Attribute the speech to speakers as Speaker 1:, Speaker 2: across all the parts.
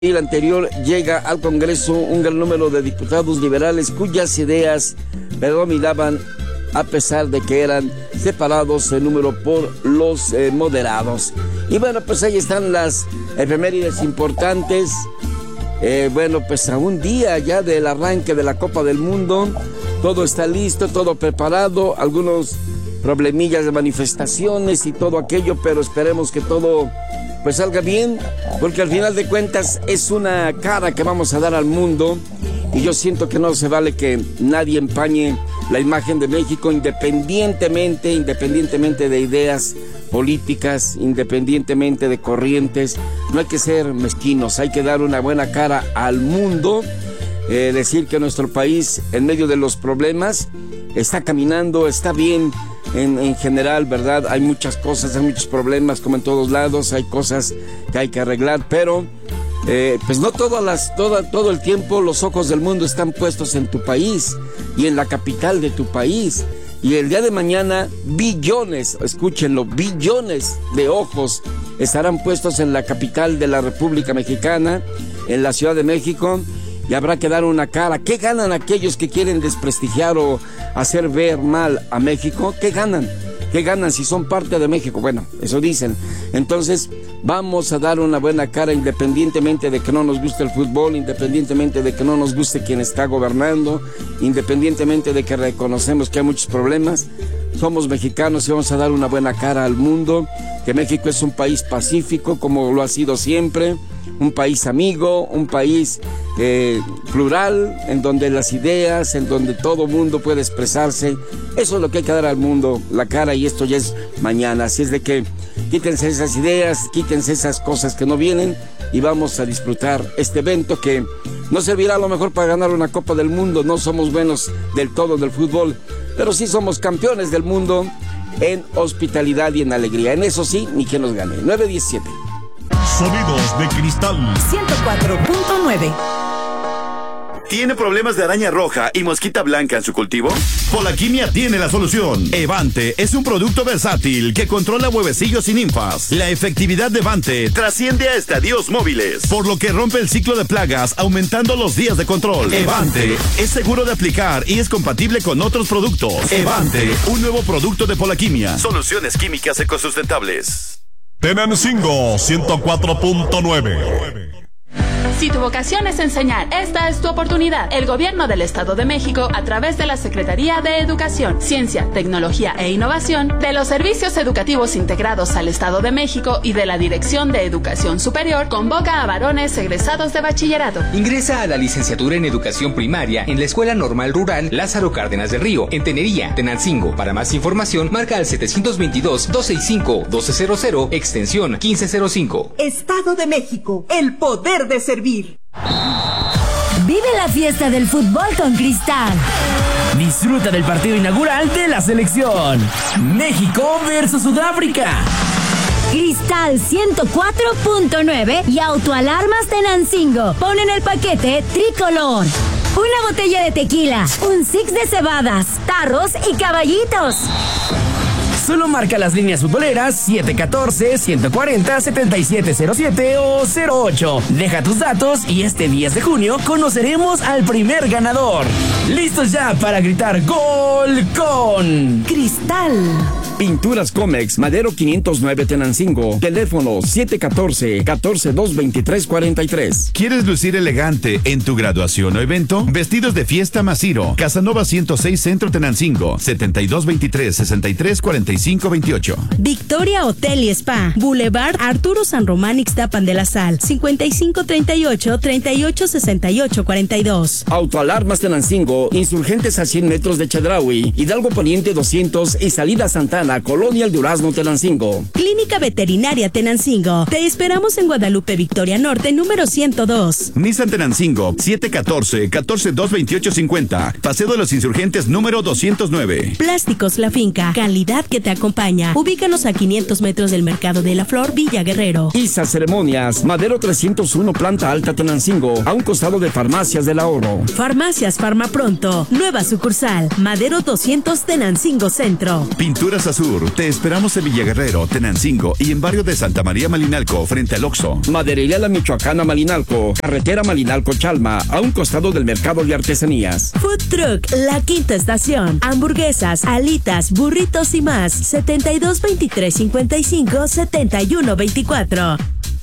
Speaker 1: El anterior llega al Congreso un gran número de diputados liberales cuyas ideas predominaban a pesar de que eran separados en número por los moderados. Y bueno, pues ahí están las efemérides importantes. Pues a un día ya del arranque de la Copa del Mundo, todo está listo, todo preparado, algunos problemillas de manifestaciones y todo aquello, pero esperemos que todo pues salga bien, porque al final de cuentas es una cara que vamos a dar al mundo y yo siento que no se vale que nadie empañe la imagen de México independientemente de ideas políticas, independientemente de corrientes. No hay que ser mezquinos, hay que dar una buena cara al mundo, decir que nuestro país en medio de los problemas está caminando, está bien. En general, ¿verdad? Hay muchas cosas, hay muchos problemas como en todos lados, hay cosas que hay que arreglar, pero pues no todo el tiempo los ojos del mundo están puestos en tu país y en la capital de tu país. Y el día de mañana billones, escúchenlo, billones de ojos estarán puestos en la capital de la República Mexicana, en la Ciudad de México. Y habrá que dar una cara. ¿Qué ganan aquellos que quieren desprestigiar o hacer ver mal a México? ¿Qué ganan? ¿Qué ganan si son parte de México? Bueno, eso dicen. Entonces, vamos a dar una buena cara independientemente de que no nos guste el fútbol, independientemente de que no nos guste quien está gobernando, independientemente de que reconocemos que hay muchos problemas. Somos mexicanos y vamos a dar una buena cara al mundo, que México es un país pacífico como lo ha sido siempre, un país amigo, un país plural, en donde las ideas, en donde todo mundo puede expresarse. Eso es lo que hay que dar al mundo, la cara, y esto ya es mañana. Así es de que quítense esas ideas, quítense esas cosas que no vienen y vamos a disfrutar este evento que no servirá a lo mejor para ganar una Copa del Mundo. No somos buenos del todo del fútbol, pero sí somos campeones del mundo en hospitalidad y en alegría. En eso sí, ni quien nos gane. 9-17.
Speaker 2: Sonidos de Cristal
Speaker 3: 104.9.
Speaker 4: ¿Tiene problemas de araña roja y mosquita blanca en su cultivo?
Speaker 2: Polaquimia tiene la solución. Evante es un producto versátil que controla huevecillos y ninfas. La efectividad de Evante
Speaker 4: trasciende a estadios móviles,
Speaker 2: por lo que rompe el ciclo de plagas, aumentando los días de control. Evante es seguro de aplicar y es compatible con otros productos. Evante, un nuevo producto de Polaquimia.
Speaker 4: Soluciones químicas ecosustentables.
Speaker 2: Tenancingo 104.9.
Speaker 5: Si tu vocación es enseñar, esta es tu oportunidad. El Gobierno del Estado de México, a través de la Secretaría de Educación, Ciencia, Tecnología e Innovación, de los Servicios Educativos Integrados al Estado de México y de la Dirección de Educación Superior, convoca a varones egresados de bachillerato.
Speaker 6: Ingresa a la licenciatura en Educación Primaria en la Escuela Normal Rural Lázaro Cárdenas del Río, en Tenería, Tenancingo. Para más información, marca al 722-265-1200, extensión 1505.
Speaker 3: Estado de México, el poder de servir.
Speaker 7: Vive la fiesta del fútbol con Cristal.
Speaker 8: Disfruta del partido inaugural de la selección México versus Sudáfrica.
Speaker 7: Cristal 104.9 y Autoalarmas Tenancingo ponen el paquete tricolor. Una botella de tequila, un six de cebadas, tarros y caballitos.
Speaker 8: Solo marca las líneas futboleras 714-140-7707 o 08. Deja tus datos y este 10 de junio conoceremos al primer ganador. ¡Listos ya para gritar gol con
Speaker 3: Cristal!
Speaker 1: Pinturas Comex, Madero 509 Tenancingo. Teléfono 714-142-2343.
Speaker 2: ¿Quieres lucir elegante en tu graduación o evento? Vestidos de fiesta Masiro. Casanova 106 Centro Tenancingo. 7223-634528.
Speaker 9: Victoria Hotel y Spa. Boulevard Arturo San Román Ixtapan de la Sal. 5538-386842.
Speaker 1: Autoalarmas Tenancingo. Insurgentes a 100 metros de Chedraui. Hidalgo Poniente 200 y Salida Santana. Colonia El Durazno, Tenancingo.
Speaker 9: Clínica Veterinaria Tenancingo. Te esperamos en Guadalupe Victoria Norte, número 102.
Speaker 2: Nissan Tenancingo, 714-142-2850. Paseo de los Insurgentes, número 209.
Speaker 9: Plásticos La Finca. Calidad que te acompaña. Ubícanos a 500 metros del Mercado de la Flor, Villa Guerrero.
Speaker 1: ISA Ceremonias. Madero 301, Planta Alta, Tenancingo. A un costado de Farmacias del Ahorro.
Speaker 9: Farmacias Farmapronto. Nueva sucursal. Madero 200, Tenancingo Centro.
Speaker 2: Pinturas Azul Sur. Te esperamos en Villaguerrero, Tenancingo y en barrio de Santa María Malinalco, frente al Oxxo.
Speaker 1: Maderería La Michoacana Malinalco, carretera Malinalco-Chalma, a un costado del mercado de artesanías.
Speaker 9: Food Truck La Quinta Estación. Hamburguesas, alitas, burritos y más. 72 23 55 71 24.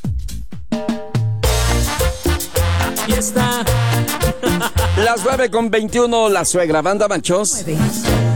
Speaker 8: Y está.
Speaker 1: Las 9:21, la suegra banda Manchos.